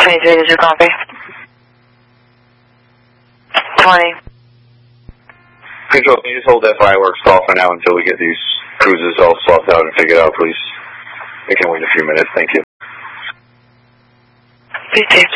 23, did you copy? 20. Control, can you just hold that fireworks call for now until we get these cruises all swapped out and figured out, please? I can wait a few minutes, thank you. Please take